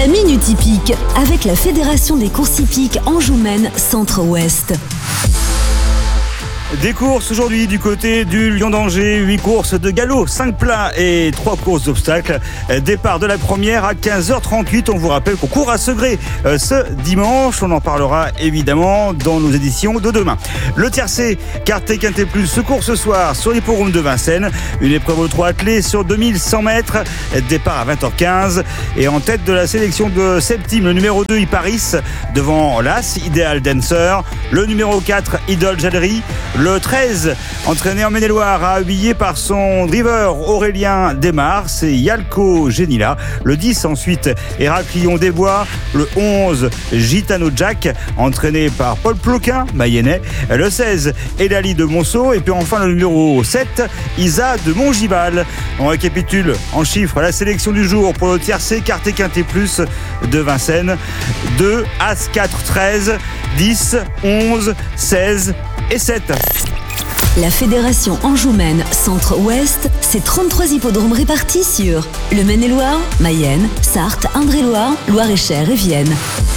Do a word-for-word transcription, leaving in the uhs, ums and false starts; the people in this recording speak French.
La Minute Hippique avec la Fédération des courses hippiques Anjou-Maine Centre-Ouest. Des courses aujourd'hui du côté du Lion d'Angers, huit courses de galop, cinq plats et trois courses d'obstacles. Départ de la première à quinze heures trente-huit. On vous rappelle qu'on court à Segré euh, ce dimanche. On en parlera évidemment dans nos éditions de demain. Le tiercé, Quartet Quintet Plus, se court ce soir sur l'hippodrome de Vincennes. Une épreuve aux trois attelés sur deux mille cent mètres. Départ à vingt heures quinze. Et en tête de la sélection de Septime, le numéro deux, Iparis, devant l'As, Ideal Dancer. Le numéro quatre, Idole Jallery. Le treize, entraîné en Maine-et-Loire, habillé par son driver Aurélien Desmar, c'est Yalco Genila. Le dix ensuite, Héraclion des Bois. Le onze, Gitano Jack, entraîné par Paul Ploquin, mayennais. Le seize, Elali de Monceau. Et puis enfin le numéro sept, Isa de Montgival. On récapitule en chiffres la sélection du jour pour le tiercé Quartet Quintet Plus de Vincennes. deux, As quatre, treize, dix, onze, seize et sept. La Fédération Anjou-Maine Centre-Ouest, c'est trente-trois hippodromes répartis sur le Maine-et-Loire, Mayenne, Sarthe, Indre-et-Loire, Loire-et-Cher et Vienne.